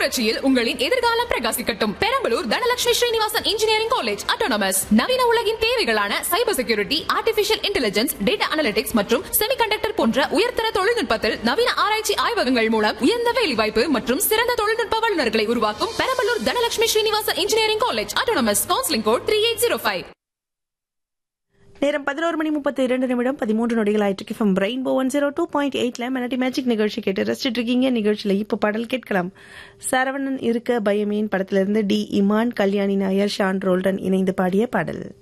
புரட்சியில் உங்களின் எதிர்காலம் பிரகாசிக்கட்டும். Perambalur Dhanalakshmi Srinivasan engineering college autonomous. நவீன உலகின் தேவைகளான cyber security, artificial intelligence, data analytics மற்றும் செமிகண்டக்டர் போன்ற உயர்தர தொழில்நுட்பத்தில் நவீன ஆராய்ச்சி ஆய்வகங்கள் மூலம் உயர்ந்த வேலைவாய்ப்பு மற்றும் சிறந்த தொழில்நுட்ப வல்லுநர்களை உருவாக்கும் Perambalur Dhanalakshmi Srinivasan engineering college autonomous. Counselling code 3805. நேரம் 11:32 13 நொடிகள் ஆயிட்டு. ரெயின்போ 102.8 மெலடி மேஜிக் நிகழ்ச்சி கேட்டு ரசிச்சுட்டு இருக்கீங்க. நிகழ்ச்சியில இப்ப பாடல் கேட்கலாம். சரவணன் இருக்க பயமேன் படத்திலிருந்து டி இமான், கல்யாணி நாயர், ஷான் ரோல்டன் இணைந்து பாடிய பாடல்.